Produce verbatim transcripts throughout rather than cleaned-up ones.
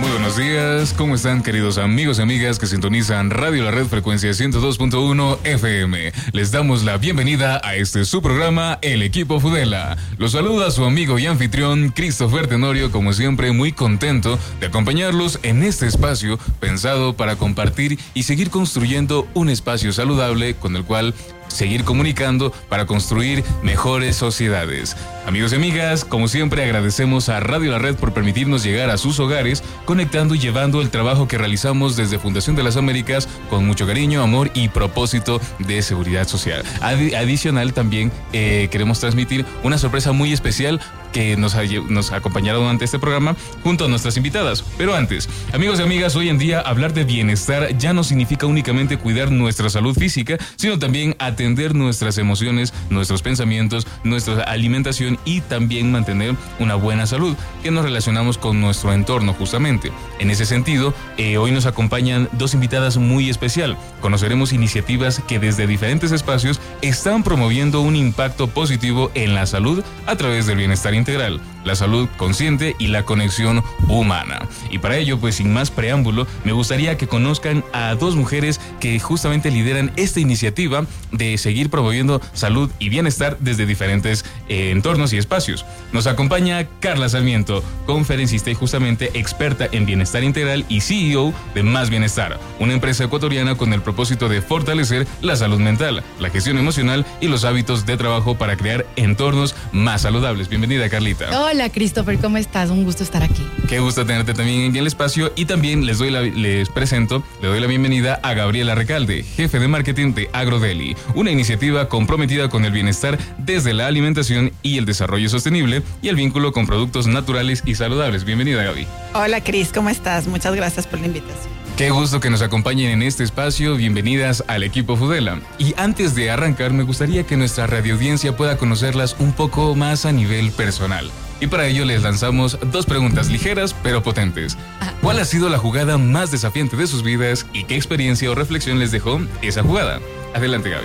Muy buenos días, ¿cómo están queridos amigos y amigas que sintonizan Radio La Red Frecuencia ciento dos punto uno F M? Les damos la bienvenida a este su programa, El Equipo Fudela. Los saluda su amigo y anfitrión Christopher Tenorio, como siempre muy contento de acompañarlos en este espacio pensado para compartir y seguir construyendo un espacio saludable con el cual seguir comunicando para construir mejores sociedades. Amigos y amigas, como siempre agradecemos a Radio La Red por permitirnos llegar a sus hogares, conectando y llevando el trabajo que realizamos desde Fundación de las Américas con mucho cariño, amor y propósito de seguridad social. Adi- adicional también eh, queremos transmitir una sorpresa muy especial que nos, ha, nos acompañaron durante este programa junto a nuestras invitadas. Pero antes, amigos y amigas, hoy en día hablar de bienestar ya no significa únicamente cuidar nuestra salud física, sino también atender nuestras emociones, nuestros pensamientos, nuestra alimentación y también mantener una buena salud, que nos relacionamos con nuestro entorno justamente. En ese sentido, eh, hoy nos acompañan dos invitadas muy especial. Conoceremos iniciativas que desde diferentes espacios están promoviendo un impacto positivo en la salud a través del bienestar integral, la salud consciente y la conexión humana. Y para ello, pues sin más preámbulo, me gustaría que conozcan a dos mujeres que justamente lideran esta iniciativa de seguir promoviendo salud y bienestar desde diferentes eh, entornos y espacios. Nos acompaña Carla Sarmiento, conferencista y justamente experta en bienestar integral y C E O de Más Bienestar, una empresa ecuatoriana con el propósito de fortalecer la salud mental, la gestión emocional y los hábitos de trabajo para crear entornos más saludables. Bienvenida, Carlita. Hola, Christopher, ¿cómo estás? Un gusto estar aquí. Qué gusto tenerte también en el espacio y también les doy la, les presento, le doy la bienvenida a Gabriela Recalde, jefe de marketing de AgroDeli, una iniciativa comprometida con el bienestar desde la alimentación y el desarrollo sostenible y el vínculo con productos naturales y saludables. Bienvenida, Gaby. Hola, Cris, ¿cómo estás? Muchas gracias por la invitación. Qué gusto que nos acompañen en este espacio. Bienvenidas al Equipo Fudela. Y antes de arrancar, me gustaría que nuestra radioaudiencia pueda conocerlas un poco más a nivel personal. Y para ello les lanzamos dos preguntas ligeras pero potentes. ¿Cuál ha sido la jugada más desafiante de sus vidas y qué experiencia o reflexión les dejó esa jugada? Adelante, Gaby.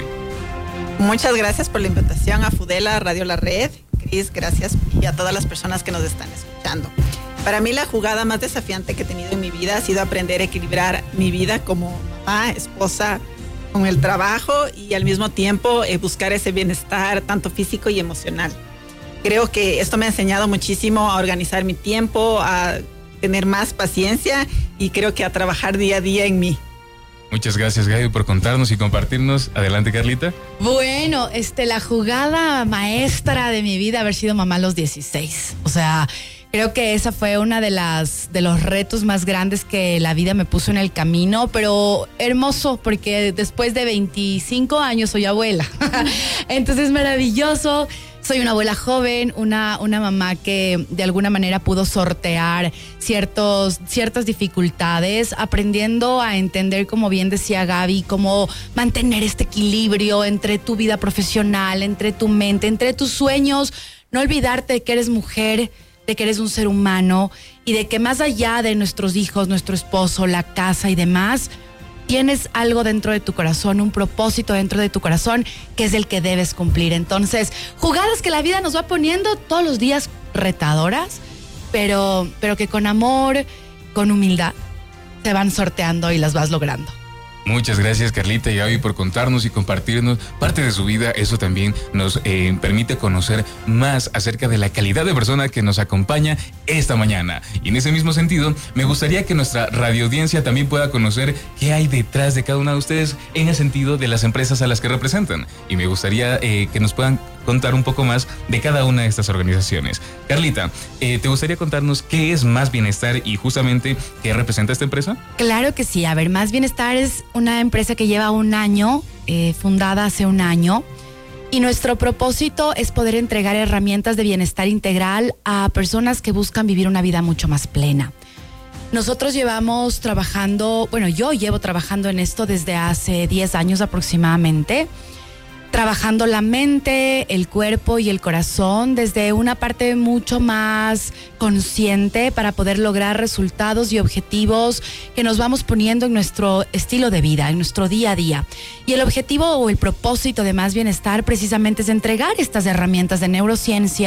Muchas gracias por la invitación a Fudela, a Radio La Red. Cris, gracias, y a todas las personas que nos están escuchando. Para mí la jugada más desafiante que he tenido en mi vida ha sido aprender a equilibrar mi vida como mamá, esposa, con el trabajo y al mismo tiempo eh, buscar ese bienestar tanto físico y emocional. Creo que esto me ha enseñado muchísimo a organizar mi tiempo, a tener más paciencia y creo que a trabajar día a día en mí. Muchas gracias, Gaby, por contarnos y compartirnos. Adelante, Carlita. Bueno, este, la jugada maestra de mi vida haber sido mamá a los dieciséis. O sea, creo que esa fue una de las de los retos más grandes que la vida me puso en el camino, pero hermoso porque después de veinticinco años soy abuela. Entonces, maravilloso. Soy una abuela joven, una, una mamá que de alguna manera pudo sortear ciertos, ciertas dificultades, aprendiendo a entender, como bien decía Gaby, cómo mantener este equilibrio entre tu vida profesional, entre tu mente, entre tus sueños. No olvidarte de que eres mujer, de que eres un ser humano y de que más allá de nuestros hijos, nuestro esposo, la casa y demás, tienes algo dentro de tu corazón, un propósito dentro de tu corazón que es el que debes cumplir. Entonces, jugadas que la vida nos va poniendo todos los días retadoras, pero, pero que con amor, con humildad, se van sorteando y las vas logrando. Muchas gracias, Carlita y Gaby, por contarnos y compartirnos parte de su vida. Eso también nos eh, permite conocer más acerca de la calidad de persona que nos acompaña esta mañana. Y en ese mismo sentido, me gustaría que nuestra radioaudiencia también pueda conocer qué hay detrás de cada una de ustedes en el sentido de las empresas a las que representan. Y me gustaría eh, que nos puedan contar un poco más de cada una de estas organizaciones. Carlita, eh, ¿te gustaría contarnos qué es Más Bienestar y justamente qué representa esta empresa? Claro que sí. A ver, Más Bienestar es una empresa que lleva un año, eh, fundada hace un año, y nuestro propósito es poder entregar herramientas de bienestar integral a personas que buscan vivir una vida mucho más plena. Nosotros llevamos trabajando, bueno, yo llevo trabajando en esto desde hace diez años aproximadamente, trabajando la mente, el cuerpo y el corazón desde una parte mucho más consciente para poder lograr resultados y objetivos que nos vamos poniendo en nuestro estilo de vida, en nuestro día a día. Y el objetivo o el propósito de Más Bienestar precisamente es entregar estas herramientas de neurociencia,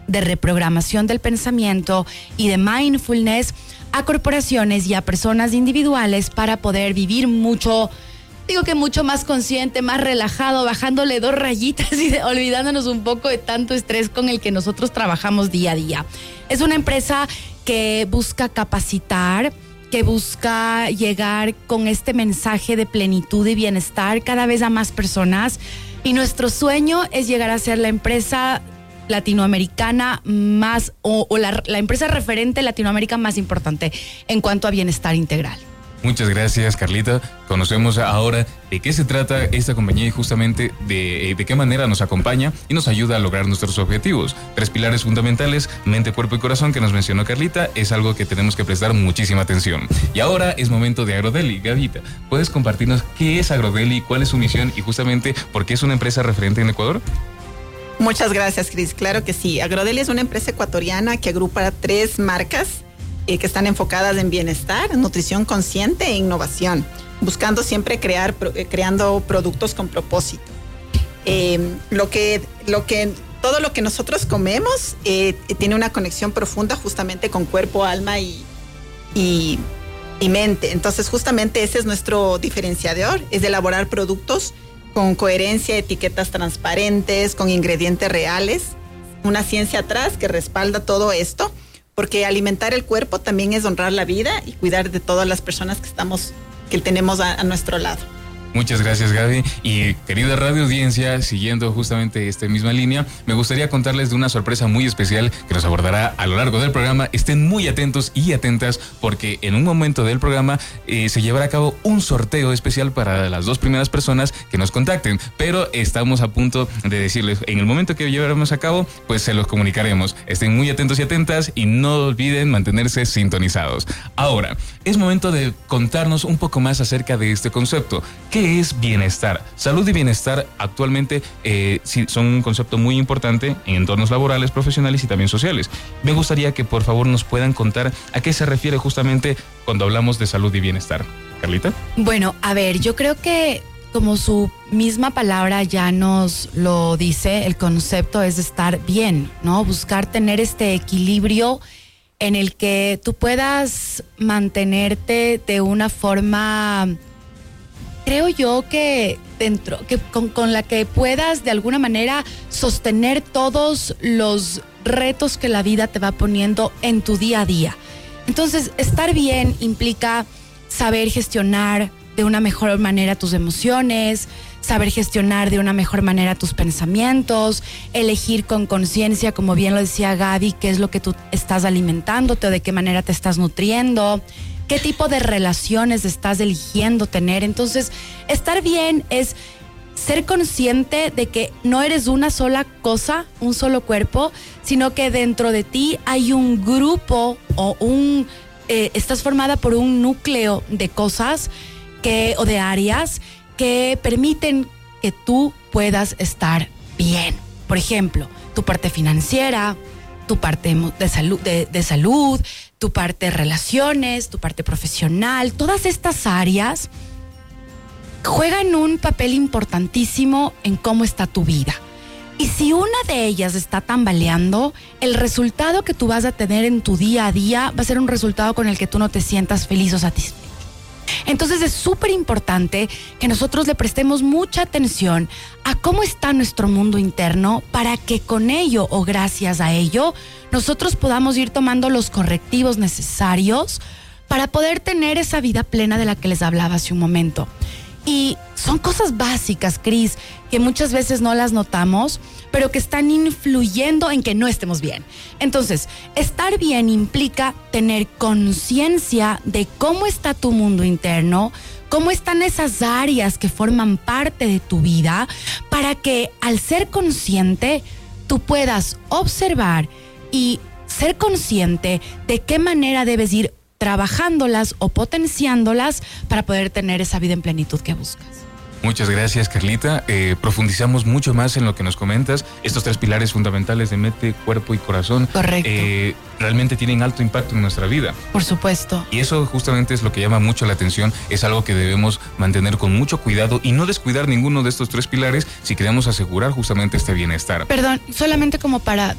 de reprogramación del pensamiento y de mindfulness a corporaciones y a personas individuales para poder vivir mucho, digo que mucho más consciente, más relajado, bajándole dos rayitas y de, olvidándonos un poco de tanto estrés con el que nosotros trabajamos día a día. Es una empresa que busca capacitar, que busca llegar con este mensaje de plenitud y bienestar cada vez a más personas, y nuestro sueño es llegar a ser la empresa latinoamericana más o, o la, la empresa referente en Latinoamérica más importante en cuanto a bienestar integral. Muchas gracias, Carlita. Conocemos ahora de qué se trata esta compañía y justamente de, de qué manera nos acompaña y nos ayuda a lograr nuestros objetivos. Tres pilares fundamentales, mente, cuerpo y corazón, que nos mencionó Carlita, es algo que tenemos que prestar muchísima atención. Y ahora es momento de Agrodeli. Gavita, ¿puedes compartirnos qué es Agrodeli, cuál es su misión y justamente por qué es una empresa referente en Ecuador? Muchas gracias, Cris. Claro que sí. Agrodeli es una empresa ecuatoriana que agrupa tres marcas eh, que están enfocadas en bienestar, nutrición consciente e innovación, buscando siempre crear, pro, eh, creando productos con propósito. Eh, lo que, lo que, todo lo que nosotros comemos eh, tiene una conexión profunda justamente con cuerpo, alma y, y, y mente. Entonces, justamente ese es nuestro diferenciador, es de elaborar productos con coherencia, etiquetas transparentes, con ingredientes reales, una ciencia atrás que respalda todo esto, porque alimentar el cuerpo también es honrar la vida y cuidar de todas las personas que estamos, que tenemos a, a nuestro lado. Muchas gracias, Gaby. Y querida radio audiencia, siguiendo justamente esta misma línea, me gustaría contarles de una sorpresa muy especial que nos abordará a lo largo del programa. Estén muy atentos y atentas porque en un momento del programa eh, se llevará a cabo un sorteo especial para las dos primeras personas que nos contacten. Pero estamos a punto de decirles, en el momento que llevaremos a cabo, pues se los comunicaremos. Estén muy atentos y atentas y no olviden mantenerse sintonizados. Ahora, es momento de contarnos un poco más acerca de este concepto. ¿Qué es bienestar? Salud y bienestar actualmente eh, sí, son un concepto muy importante en entornos laborales, profesionales y también sociales. Me gustaría que por favor nos puedan contar a qué se refiere justamente cuando hablamos de salud y bienestar. Carlita. Bueno, a ver, yo creo que como su misma palabra ya nos lo dice, el concepto es estar bien, ¿no? Buscar tener este equilibrio en el que tú puedas mantenerte de una forma, creo yo que dentro, que con, con la que puedas de alguna manera sostener todos los retos que la vida te va poniendo en tu día a día. Entonces, estar bien implica saber gestionar de una mejor manera tus emociones, saber gestionar de una mejor manera tus pensamientos, elegir con conciencia, como bien lo decía Gaby, qué es lo que tú estás alimentándote o de qué manera te estás nutriendo, qué tipo de relaciones estás eligiendo tener. Entonces, estar bien es ser consciente de que no eres una sola cosa, un solo cuerpo, sino que dentro de ti hay un grupo o un, eh, estás formada por un núcleo de cosas que, o de áreas que permiten que tú puedas estar bien. Por ejemplo, tu parte financiera, tu parte de salud, de, de salud, tu parte de relaciones, tu parte profesional, todas estas áreas juegan un papel importantísimo en cómo está tu vida. Y si una de ellas está tambaleando, el resultado que tú vas a tener en tu día a día va a ser un resultado con el que tú no te sientas feliz o satisfecho. Entonces es súper importante que nosotros le prestemos mucha atención a cómo está nuestro mundo interno para que con ello o gracias a ello nosotros podamos ir tomando los correctivos necesarios para poder tener esa vida plena de la que les hablaba hace un momento. Y son cosas básicas, Cris, que muchas veces no las notamos, pero que están influyendo en que no estemos bien. Entonces, estar bien implica tener conciencia de cómo está tu mundo interno, cómo están esas áreas que forman parte de tu vida, para que al ser consciente, tú puedas observar y ser consciente de qué manera debes ir trabajándolas o potenciándolas para poder tener esa vida en plenitud que buscas. Muchas gracias, Carlita. Eh, profundizamos mucho más en lo que nos comentas. Estos tres pilares fundamentales de mente, cuerpo y corazón. Correcto. Eh, realmente tienen alto impacto en nuestra vida. Por supuesto. Y eso justamente es lo que llama mucho la atención. Es algo que debemos mantener con mucho cuidado y no descuidar ninguno de estos tres pilares si queremos asegurar justamente este bienestar. Perdón, solamente como para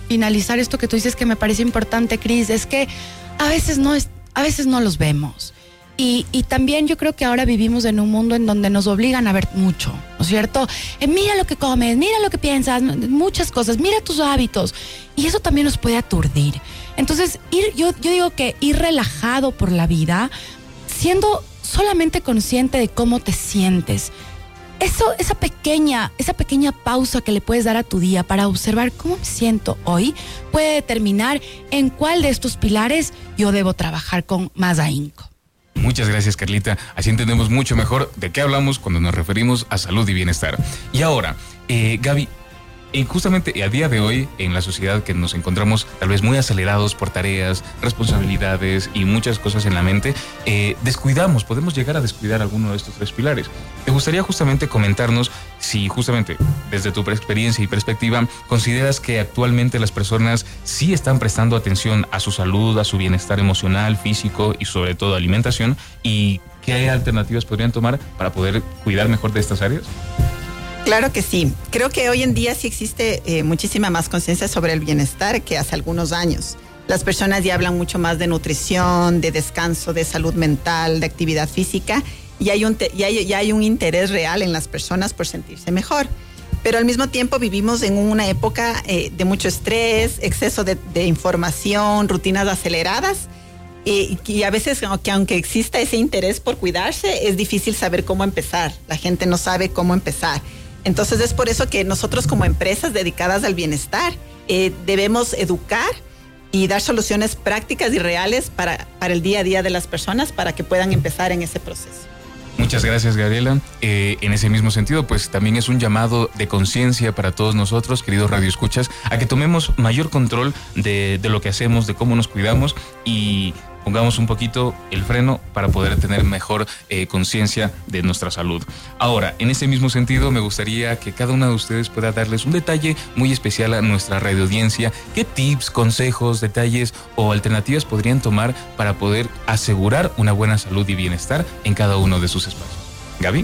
finalizar esto que tú dices que me parece importante, Cris, es que a veces no, es, a veces no los vemos. Y, y también yo creo que ahora vivimos en un mundo en donde nos obligan a ver mucho, ¿no es cierto? Eh, mira lo que comes, mira lo que piensas, muchas cosas, mira tus hábitos. Y eso también nos puede aturdir. Entonces, ir, yo, yo digo que ir relajado por la vida, siendo solamente consciente de cómo te sientes. Eso, esa pequeña, esa pequeña pausa que le puedes dar a tu día para observar cómo me siento hoy, puede determinar en cuál de estos pilares yo debo trabajar con más ahínco. Muchas gracias, Carlita. Así entendemos mucho mejor de qué hablamos cuando nos referimos a salud y bienestar. Y ahora, eh, Gaby, eh, justamente a día de hoy, en la sociedad que nos encontramos tal vez muy acelerados por tareas, responsabilidades y muchas cosas en la mente, eh, descuidamos, podemos llegar a descuidar alguno de estos tres pilares. ¿Te gustaría justamente comentarnos si justamente desde tu experiencia y perspectiva consideras que actualmente las personas sí están prestando atención a su salud, a su bienestar emocional, físico y sobre todo alimentación, y qué alternativas podrían tomar para poder cuidar mejor de estas áreas? Claro que sí. Creo que hoy en día sí existe eh, muchísima más conciencia sobre el bienestar que hace algunos años. Las personas ya hablan mucho más de nutrición, de descanso, de salud mental, de actividad física, y hay un, te- y hay, ya hay un interés real en las personas por sentirse mejor. Pero al mismo tiempo vivimos en una época eh, de mucho estrés, exceso de, de información, rutinas aceleradas, y, y a veces que aunque exista ese interés por cuidarse, es difícil saber cómo empezar. La gente no sabe cómo empezar. Entonces es por eso que nosotros como empresas dedicadas al bienestar eh, debemos educar y dar soluciones prácticas y reales para, para el día a día de las personas para que puedan empezar en ese proceso. Muchas gracias, Gabriela. Eh, en ese mismo sentido, pues también es un llamado de conciencia para todos nosotros, queridos radioescuchas, a que tomemos mayor control de, de lo que hacemos, de cómo nos cuidamos y pongamos un poquito el freno para poder tener mejor eh, conciencia de nuestra salud. Ahora, en ese mismo sentido, me gustaría que cada una de ustedes pueda darles un detalle muy especial a nuestra radioaudiencia. ¿Qué tips, consejos, detalles o alternativas podrían tomar para poder asegurar una buena salud y bienestar en cada uno de sus espacios? Gaby.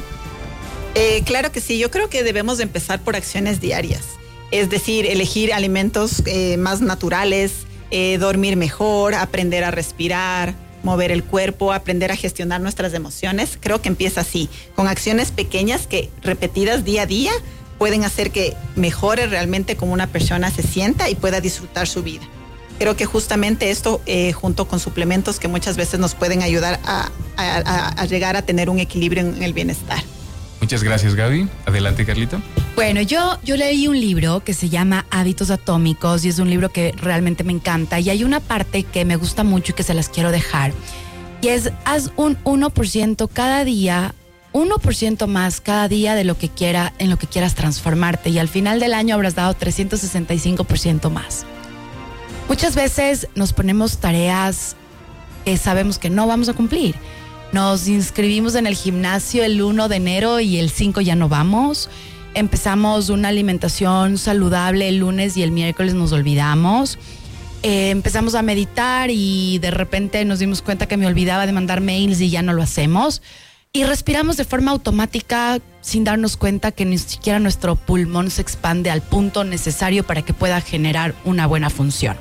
Eh, claro que sí, yo creo que debemos de empezar por acciones diarias, es decir, elegir alimentos eh, más naturales, eh, dormir mejor, aprender a respirar, mover el cuerpo, aprender a gestionar nuestras emociones. Creo que empieza así, con acciones pequeñas que repetidas día a día pueden hacer que mejore realmente como una persona se sienta y pueda disfrutar su vida. Creo que justamente esto, eh, junto con suplementos que muchas veces nos pueden ayudar a, a, a, a llegar a tener un equilibrio en el bienestar. Muchas gracias, Gaby. Adelante, Carlita. Bueno, yo, yo leí un libro que se llama Hábitos Atómicos y es un libro que realmente me encanta y hay una parte que me gusta mucho y que se las quiero dejar y es haz un uno por ciento cada día, uno por ciento más cada día de lo que quiera, en lo que quieras transformarte y al final del año habrás dado trescientos sesenta y cinco por ciento más. Muchas veces nos ponemos tareas que sabemos que no vamos a cumplir. Nos inscribimos en el gimnasio el uno de enero y el cinco ya no vamos. Empezamos una alimentación saludable el lunes y el miércoles nos olvidamos. Eh, empezamos a meditar y de repente nos dimos cuenta que me olvidaba de mandar mails y ya no lo hacemos. Y respiramos de forma automática sin darnos cuenta que ni siquiera nuestro pulmón se expande al punto necesario para que pueda generar una buena función.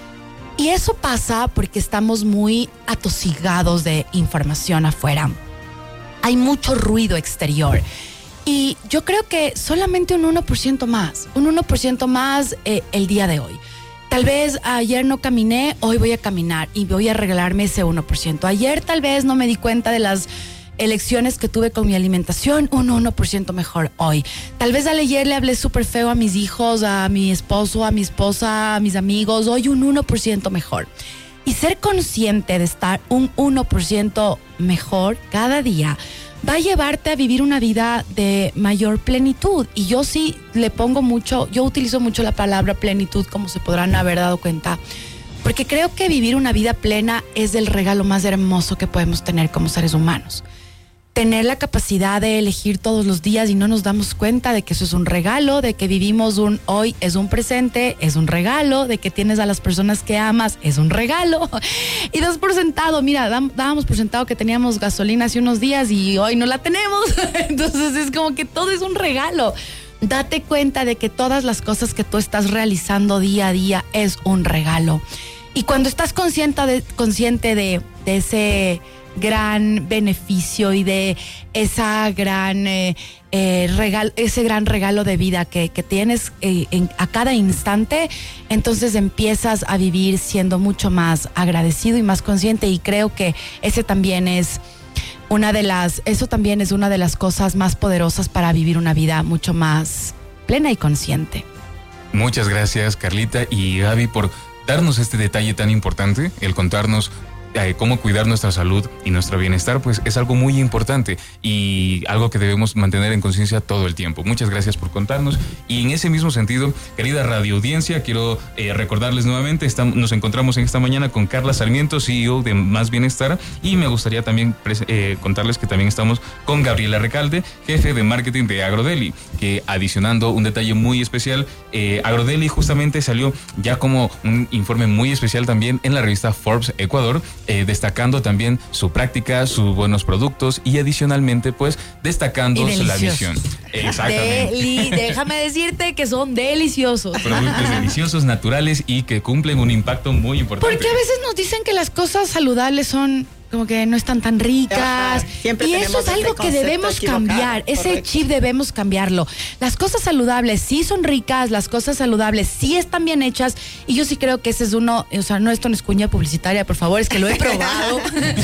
Y eso pasa porque estamos muy atosigados de información afuera. Hay mucho ruido exterior. Y yo creo que solamente un uno por ciento más, un uno por ciento más eh, el día de hoy. Tal vez ayer no caminé, hoy voy a caminar y voy a regalarme ese uno por ciento. Ayer tal vez no me di cuenta de las elecciones que tuve con mi alimentación, un uno por ciento mejor hoy. Tal vez ayer le hablé súper feo a mis hijos, a mi esposo, a mi esposa, a mis amigos, hoy un uno por ciento mejor. Y ser consciente de estar un uno por ciento mejor cada día va a llevarte a vivir una vida de mayor plenitud. Y yo sí le pongo mucho, yo utilizo mucho la palabra plenitud, como se podrán haber dado cuenta, porque creo que vivir una vida plena es el regalo más hermoso que podemos tener como seres humanos. Tener la capacidad de elegir todos los días y no nos damos cuenta de que eso es un regalo, de que vivimos un hoy es un presente, es un regalo, de que tienes a las personas que amas, es un regalo. Y das por sentado, mira, dábamos por sentado que teníamos gasolina hace unos días y hoy no la tenemos. Entonces es como que todo es un regalo. date cuenta de que todas las cosas que tú estás realizando día a día es un regalo. Y cuando estás consciente de, consciente de, de ese gran beneficio y de esa gran eh, eh, regalo, ese gran regalo de vida que, que tienes eh, en, a cada instante, entonces empiezas a vivir siendo mucho más agradecido y más consciente, y creo que ese también es una de las, eso también es una de las cosas más poderosas para vivir una vida mucho más plena y consciente. Muchas gracias, Carlita y Gaby, por darnos este detalle tan importante, el contarnos Eh, cómo cuidar nuestra salud y nuestro bienestar, pues es algo muy importante y algo que debemos mantener en conciencia todo el tiempo. Muchas gracias por contarnos. Y en ese mismo sentido, querida radio audiencia, quiero eh, recordarles nuevamente, estamos, nos encontramos en esta mañana con Carla Sarmiento, C E O de Más Bienestar, y me gustaría también eh, contarles que también estamos con Gabriela Recalde, jefe de marketing de Agrodeli, que adicionando un detalle muy especial, eh, Agrodeli justamente salió ya como un informe muy especial también en la revista Forbes Ecuador, Eh, destacando también su práctica, sus buenos productos y adicionalmente pues destacando la visión. Exactamente. Deli, déjame decirte que son deliciosos. Productos deliciosos, naturales y que cumplen un impacto muy importante. Porque a veces nos dicen que las cosas saludables son como que no están tan ricas. Ajá, y eso es algo que debemos cambiar. Ese correcto. Chip debemos cambiarlo. Las cosas saludables sí son ricas, las cosas saludables sí están bien hechas, y yo sí creo que ese es uno, o sea, no, esto no es cuña publicitaria, por favor, es que lo he probado.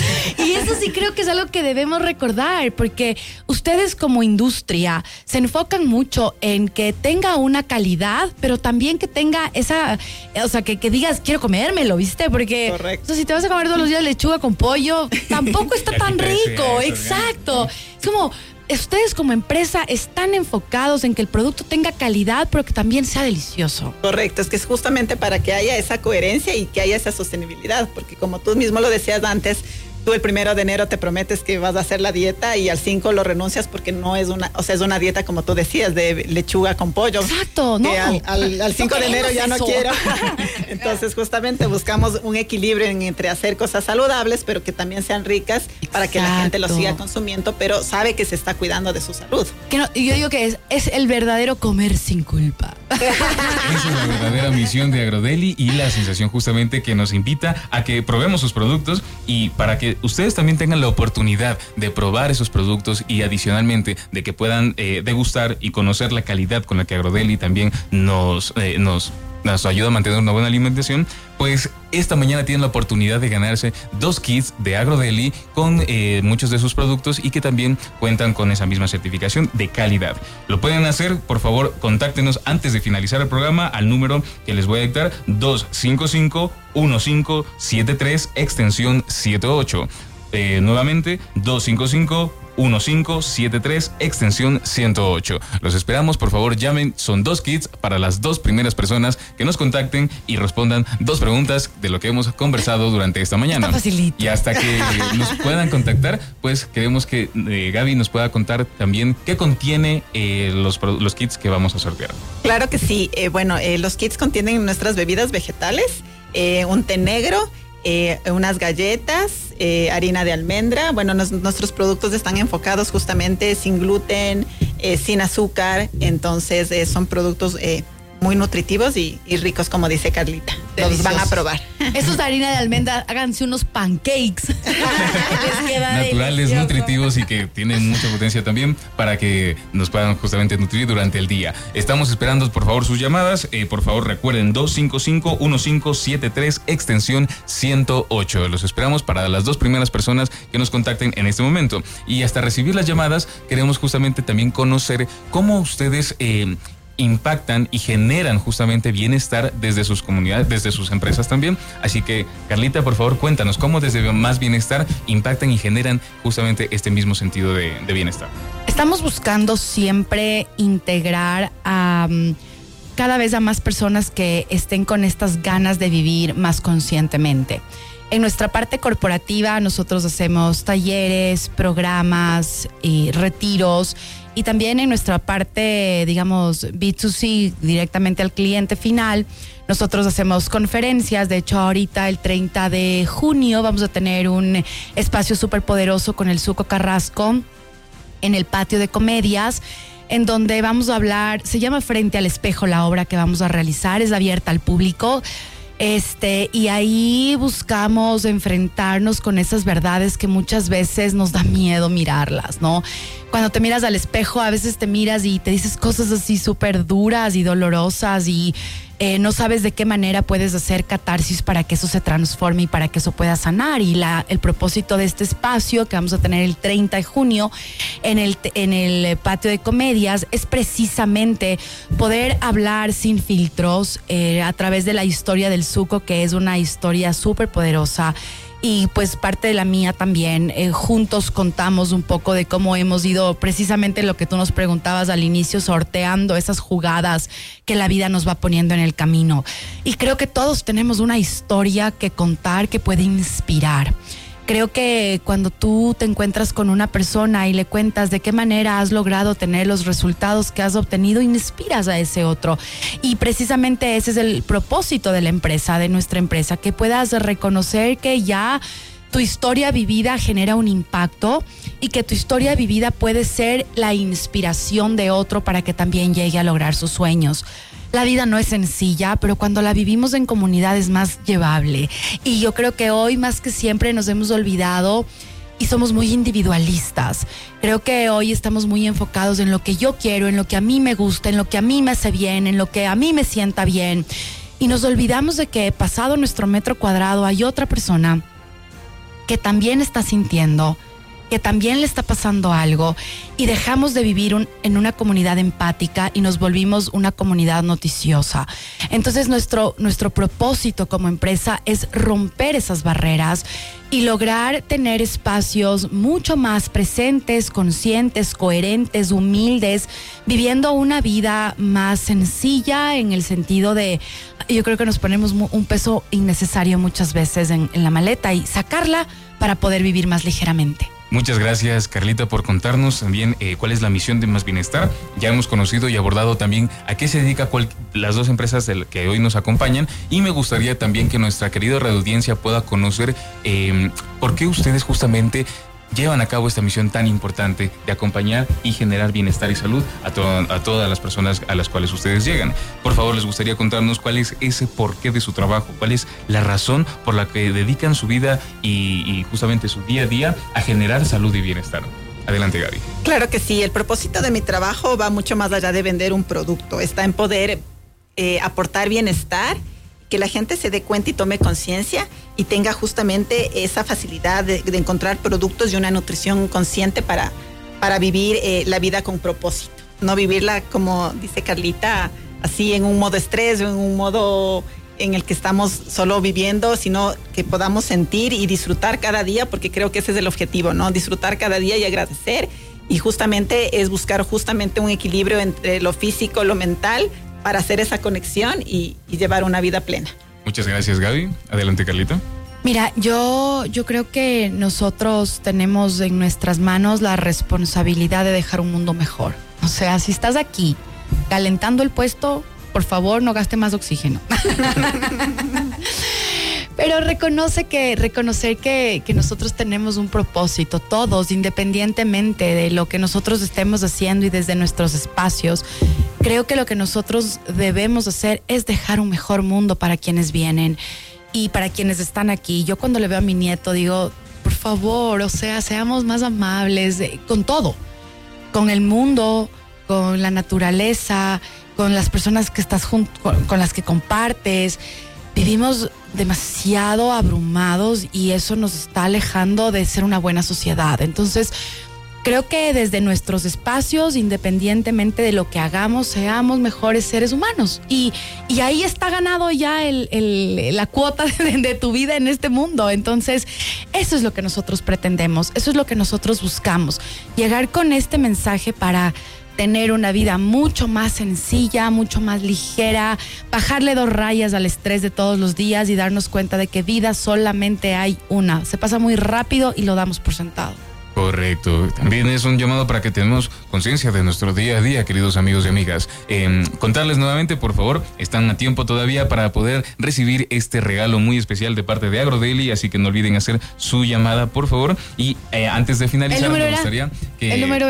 Y eso sí creo que es algo que debemos recordar, porque ustedes como industria se enfocan mucho en que tenga una calidad, pero también que tenga esa, o sea, que, que digas, quiero comérmelo, ¿viste? Porque o sea, si te vas a comer todos los días lechuga con pollo, tampoco está tan rico. Exacto. Es como, ustedes como empresa están enfocados en que el producto tenga calidad, pero que también sea delicioso. Correcto, es que es justamente para que haya esa coherencia y que haya esa sostenibilidad, porque como tú mismo lo decías antes, tú el primero de enero te prometes que vas a hacer la dieta y al cinco lo renuncias porque no es una, o sea, es una dieta como tú decías, de lechuga con pollo. Exacto, no. Al, al, al cinco no de enero ya eso. no quiero. Entonces justamente buscamos un equilibrio en, entre hacer cosas saludables, pero que también sean ricas. Exacto. Para que la gente lo siga consumiendo, pero sabe que se está cuidando de su salud. Que no, yo digo que es, es el verdadero comer sin culpa. Esa es la verdadera misión de Agrodeli y la sensación justamente que nos invita a que probemos sus productos, y para que ustedes también tengan la oportunidad de probar esos productos y adicionalmente de que puedan eh, degustar y conocer la calidad con la que Agrodeli también nos, eh, nos, nos ayuda a mantener una buena alimentación, pues esta mañana tienen la oportunidad de ganarse dos kits de Agrodeli con eh, muchos de sus productos y que también cuentan con esa misma certificación de calidad. Lo pueden hacer, por favor, contáctenos antes de finalizar el programa al número que les voy a dictar, dos cinco cinco, uno cinco siete tres, extensión setenta y ocho. Eh, nuevamente, dos cinco cinco, uno cinco siete tres, extensión ciento ocho. Los esperamos, por favor, llamen. Son dos kits para las dos primeras personas que nos contacten y respondan dos preguntas de lo que hemos conversado durante esta mañana. Está facilito. Y hasta que nos puedan contactar, pues queremos que eh, Gaby nos pueda contar también qué contiene eh, los, los kits que vamos a sortear. Claro que sí. Eh, bueno, eh, los kits contienen nuestras bebidas vegetales, eh, un té negro, Eh, unas galletas, eh, harina de almendra. Bueno, nos, nuestros productos están enfocados justamente sin gluten, eh, sin azúcar, entonces eh, son productos eh, muy nutritivos y, y ricos, como dice Carlita. Los van a probar. Eso es harina de almendra, háganse unos pancakes. Les queda naturales, delicioso. nutritivos y que tienen mucha potencia también para que nos puedan justamente nutrir durante el día. Estamos esperando, por favor, sus llamadas. Eh, por favor, recuerden, dos cinco cinco, uno cinco siete tres, extensión ciento ocho. Los esperamos para las dos primeras personas que nos contacten en este momento. Y hasta recibir las llamadas, queremos justamente también conocer cómo ustedes eh, impactan y generan justamente bienestar desde sus comunidades, desde sus empresas también. Así que, Carlita, por favor, cuéntanos cómo desde Más Bienestar impactan y generan justamente este mismo sentido de, de bienestar. Estamos buscando siempre integrar a um, cada vez a más personas que estén con estas ganas de vivir más conscientemente. En nuestra parte corporativa nosotros hacemos talleres, programas y retiros, y también en nuestra parte, digamos, B dos C, directamente al cliente final, nosotros hacemos conferencias. De hecho, ahorita el treinta de junio vamos a tener un espacio súper poderoso con el Suco Carrasco en el patio de comedias, en donde vamos a hablar, se llama Frente al Espejo la obra que vamos a realizar, es abierta al público. Este, y ahí buscamos enfrentarnos con esas verdades que muchas veces nos da miedo mirarlas, ¿no? Cuando te miras al espejo, a veces te miras y te dices cosas así súper duras y dolorosas y eh, no sabes de qué manera puedes hacer catarsis para que eso se transforme y para que eso pueda sanar. Y la, el propósito de este espacio que vamos a tener el treinta de junio en el, en el patio de comedias es precisamente poder hablar sin filtros eh, a través de la historia del Zuko, que es una historia súper poderosa. Y pues parte de la mía también, eh, juntos contamos un poco de cómo hemos ido, precisamente lo que tú nos preguntabas al inicio, sorteando esas jugadas que la vida nos va poniendo en el camino. Y creo que todos tenemos una historia que contar que puede inspirar. Creo que cuando tú te encuentras con una persona y le cuentas de qué manera has logrado tener los resultados que has obtenido, inspiras a ese otro. Y precisamente ese es el propósito de la empresa, de nuestra empresa, que puedas reconocer que ya tu historia vivida genera un impacto y que tu historia vivida puede ser la inspiración de otro para que también llegue a lograr sus sueños. La vida no es sencilla, pero cuando la vivimos en comunidad es más llevable. Y yo creo que hoy más que siempre nos hemos olvidado y somos muy individualistas. Creo que hoy estamos muy enfocados en lo que yo quiero, en lo que a mí me gusta, en lo que a mí me hace bien, en lo que a mí me sienta bien. Y nos olvidamos de que pasado nuestro metro cuadrado hay otra persona que también está sintiendo, que también le está pasando algo, y dejamos de vivir un, en una comunidad empática y nos volvimos una comunidad noticiosa. Entonces nuestro, nuestro propósito como empresa es romper esas barreras y lograr tener espacios mucho más presentes, conscientes, coherentes, humildes, viviendo una vida más sencilla en el sentido de, yo creo que nos ponemos un peso innecesario muchas veces en, en la maleta y sacarla para poder vivir más ligeramente. Muchas gracias, Carlita, por contarnos también eh, cuál es la misión de Más Bienestar. Ya hemos conocido y abordado también a qué se dedica cual, las dos empresas del, que hoy nos acompañan, y me gustaría también que nuestra querida radioaudiencia pueda conocer eh, por qué ustedes justamente llevan a cabo esta misión tan importante de acompañar y generar bienestar y salud a, to- a todas las personas a las cuales ustedes llegan. Por favor, les gustaría contarnos cuál es ese porqué de su trabajo, cuál es la razón por la que dedican su vida y, y justamente su día a día a generar salud y bienestar. Adelante, Gaby. Claro que sí, el propósito de mi trabajo va mucho más allá de vender un producto, está en poder eh, aportar bienestar, que la gente se dé cuenta y tome conciencia y tenga justamente esa facilidad de, de encontrar productos y una nutrición consciente para, para vivir eh, la vida con propósito. No vivirla, como dice Carlita, así en un modo estrés o en un modo en el que estamos solo viviendo, sino que podamos sentir y disfrutar cada día, porque creo que ese es el objetivo, ¿no? Disfrutar cada día y agradecer. Y justamente es buscar justamente un equilibrio entre lo físico, lo mental, para hacer esa conexión y, y llevar una vida plena. Muchas gracias, Gaby. Adelante, Carlita. Mira, yo, yo creo que nosotros tenemos en nuestras manos la responsabilidad de dejar un mundo mejor. O sea, si estás aquí calentando el puesto, por favor, no gaste más oxígeno. Pero reconoce que, reconocer que, que nosotros tenemos un propósito, todos, independientemente de lo que nosotros estemos haciendo y desde nuestros espacios. Creo que lo que nosotros debemos hacer es dejar un mejor mundo para quienes vienen y para quienes están aquí. Yo cuando le veo a mi nieto digo, por favor, o sea, seamos más amables eh, con todo, con el mundo, con la naturaleza, con las personas que estás junto, con, con las que compartes. Vivimos demasiado abrumados y eso nos está alejando de ser una buena sociedad. Entonces, creo que desde nuestros espacios, independientemente de lo que hagamos, seamos mejores seres humanos. Y, y ahí está ganado ya el, el, la cuota de, de tu vida en este mundo. Entonces, eso es lo que nosotros pretendemos, eso es lo que nosotros buscamos. Llegar con este mensaje para tener una vida mucho más sencilla, mucho más ligera, bajarle dos rayas al estrés de todos los días y darnos cuenta de que vida solamente hay una. Se pasa muy rápido y lo damos por sentado. Correcto. También es un llamado para que tenemos conciencia de nuestro día a día, queridos amigos y amigas. Eh, contarles nuevamente, por favor, están a tiempo todavía para poder recibir este regalo muy especial de parte de AgroDaily, así que no olviden hacer su llamada, por favor. Y eh, antes de finalizar, ¿El número me era? gustaría que... ¿El número era?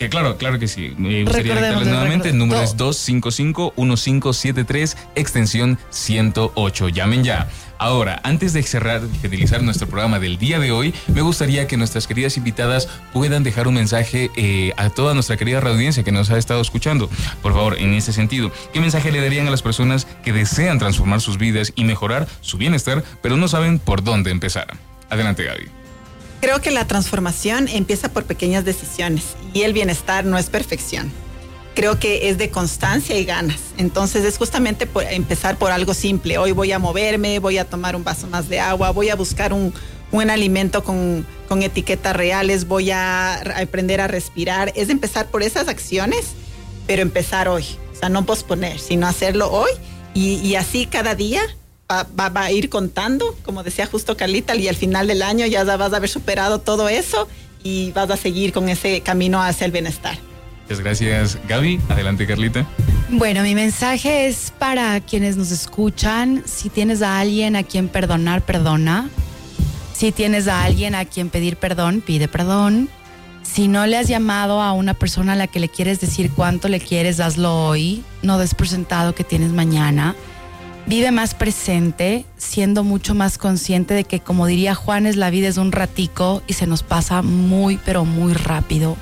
Que claro, claro que sí. Me gustaría dictarles nuevamente. El número es dos cinco cinco, uno cinco siete tres, extensión ciento ocho. Llamen ya. Ahora, antes de cerrar y finalizar nuestro programa del día de hoy, me gustaría que nuestras queridas invitadas puedan dejar un mensaje eh, a toda nuestra querida audiencia que nos ha estado escuchando. Por favor, en ese sentido, ¿qué mensaje le darían a las personas que desean transformar sus vidas y mejorar su bienestar, pero no saben por dónde empezar? Adelante, Gaby. Creo que la transformación empieza por pequeñas decisiones y el bienestar no es perfección. Creo que es de constancia y ganas. Entonces es justamente por empezar por algo simple. Hoy voy a moverme, voy a tomar un vaso más de agua, voy a buscar un, un alimento con, con etiquetas reales, voy a aprender a respirar. Es empezar por esas acciones, pero empezar hoy. O sea, no posponer, sino hacerlo hoy y, y así cada día Va, va, va a ir contando, como decía justo Carlita, y al final del año ya vas a haber superado todo eso y vas a seguir con ese camino hacia el bienestar. Muchas gracias, Gaby. Adelante, Carlita. Bueno, mi mensaje es para quienes nos escuchan. Si tienes a alguien a quien perdonar, perdona. Si tienes a alguien a quien pedir perdón, pide perdón. Si no le has llamado a una persona a la que le quieres decir cuánto le quieres, hazlo hoy. No des por sentado que tienes mañana. Vive más presente, siendo mucho más consciente de que, como diría Juanes, la vida es un ratico y se nos pasa muy, pero muy rápido.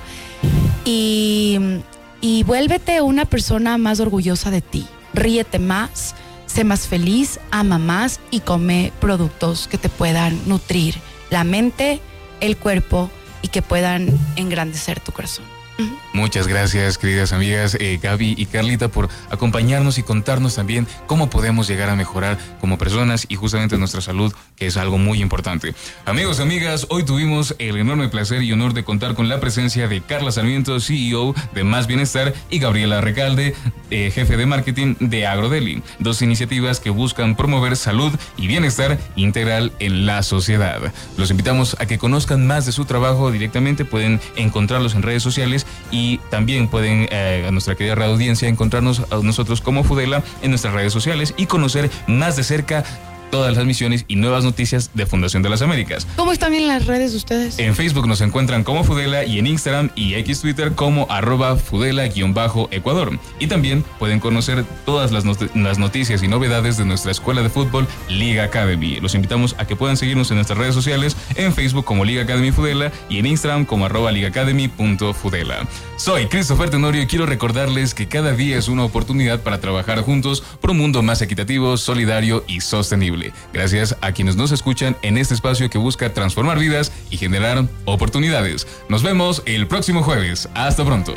Y, y vuélvete una persona más orgullosa de ti. Ríete más, sé más feliz, ama más y come productos que te puedan nutrir la mente, el cuerpo y que puedan engrandecer tu corazón. Muchas gracias, queridas amigas eh, Gaby y Carlita, por acompañarnos y contarnos también cómo podemos llegar a mejorar como personas y justamente nuestra salud, que es algo muy importante. Amigos, amigas, hoy tuvimos el enorme placer y honor de contar con la presencia de Carla Sarmiento, C E O de Más Bienestar, y Gabriela Recalde, eh, jefe de marketing de Agrodeli, dos iniciativas que buscan promover salud y bienestar integral en la sociedad. Los invitamos a que conozcan más de su trabajo directamente, pueden encontrarlos en redes sociales y también pueden, eh, a nuestra querida radio audiencia, encontrarnos a nosotros como Fudela en nuestras redes sociales y conocer más de cerca todas las misiones y nuevas noticias de Fundación de las Américas. ¿Cómo están en las redes ustedes? En Facebook nos encuentran como Fudela y en Instagram y X Twitter como arroba Fudela-Ecuador. Y también pueden conocer todas las, not- las noticias y novedades de nuestra escuela de fútbol Liga Academy. Los invitamos a que puedan seguirnos en nuestras redes sociales, en Facebook como Liga Academy Fudela y en Instagram como arroba ligaacademy.fudela. Soy Christopher Tenorio y quiero recordarles que cada día es una oportunidad para trabajar juntos por un mundo más equitativo, solidario y sostenible. Gracias a quienes nos escuchan en este espacio que busca transformar vidas y generar oportunidades. Nos vemos el próximo jueves. Hasta pronto.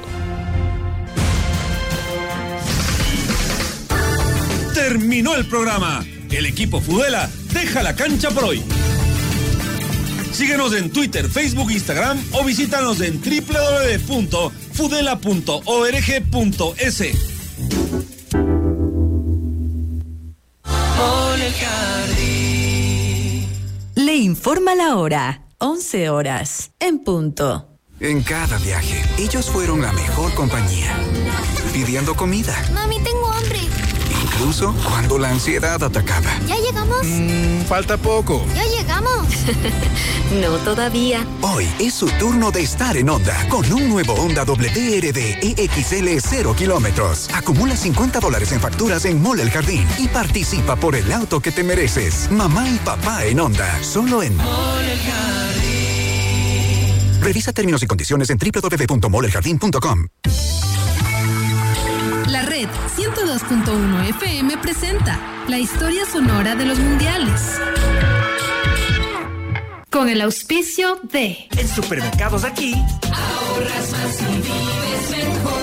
Terminó el programa. El equipo Fudela deja la cancha por hoy. Síguenos en Twitter, Facebook, Instagram o visítanos en doble u doble u doble u punto fudela punto org punto es. Le informa la hora, once horas, en punto. En cada viaje, ellos fueron la mejor compañía, pidiendo comida. Mami, tengo hambre. Incluso cuando la ansiedad atacaba. ¿Ya llegamos? Mm, falta poco. ¿Ya llegamos? No todavía. Hoy es su turno de estar en Honda, con un nuevo Honda W R D E X L cero kilómetros. Acumula cincuenta dólares en facturas en Mall El Jardín y participa por el auto que te mereces. Mamá y papá en Honda, solo en Mall El Jardín. Revisa términos y condiciones en doble u doble u doble u punto mall el jardín punto com. La Red ciento dos punto uno F M presenta la historia sonora de los mundiales. Con el auspicio de... En Supermercados Aquí, ahorras más y vives mejor.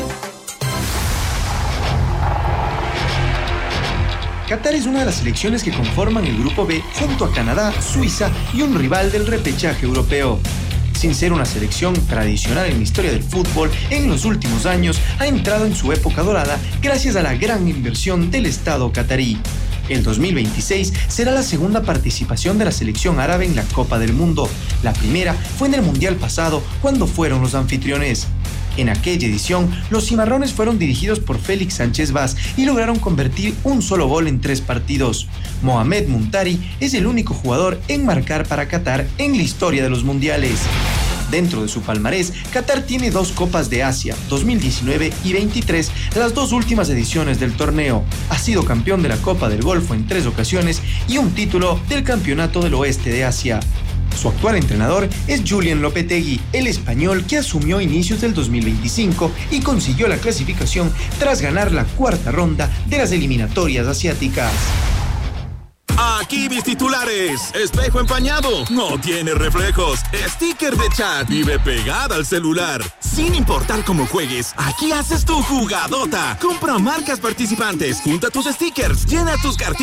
Qatar es una de las selecciones que conforman el Grupo B junto a Canadá, Suiza y un rival del repechaje europeo. Sin ser una selección tradicional en la historia del fútbol, en los últimos años ha entrado en su época dorada gracias a la gran inversión del Estado catarí. El dos mil veintiséis será la segunda participación de la selección árabe en la Copa del Mundo. La primera fue en el Mundial pasado, cuando fueron los anfitriones. En aquella edición, los cimarrones fueron dirigidos por Félix Sánchez Vaz y lograron convertir un solo gol en tres partidos. Mohamed Muntari es el único jugador en marcar para Qatar en la historia de los mundiales. Dentro de su palmarés, Qatar tiene dos Copas de Asia, dos mil diecinueve y veintitrés, las dos últimas ediciones del torneo. Ha sido campeón de la Copa del Golfo en tres ocasiones y un título del Campeonato del Oeste de Asia. Su actual entrenador es Julian Lopetegui, el español que asumió a inicios del dos mil veinticinco y consiguió la clasificación tras ganar la cuarta ronda de las eliminatorias asiáticas. Aquí mis titulares. Espejo empañado, no tiene reflejos. Sticker de chat, vive pegada al celular. Sin importar cómo juegues, aquí haces tu jugadota. Compra marcas participantes, junta tus stickers, llena tus cartitas.